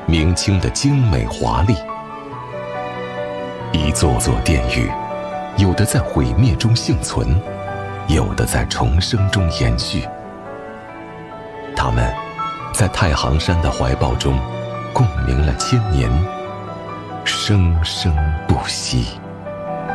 明清的精美华丽。一座座殿宇，有的在毁灭中幸存，有的在重生中延续。它们在太行山的怀抱中共鸣了千年，生生不息。